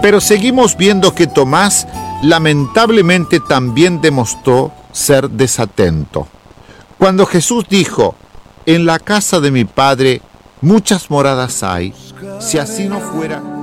Pero seguimos viendo que Tomás lamentablemente también demostró ser desatento. Cuando Jesús dijo: en la casa de mi Padre muchas moradas hay, si así no fuera...